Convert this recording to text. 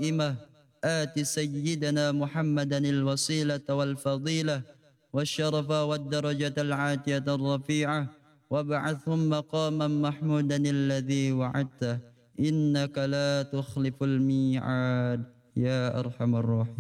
القائمة آت سيدنا محمدا الوسيلة والفضيلة والشرف والدرجة العاتية الرفيعة وابعثهم مقاما محمودا الذي وعدته إنك لا تخلف الميعاد يا أرحم الراحمين.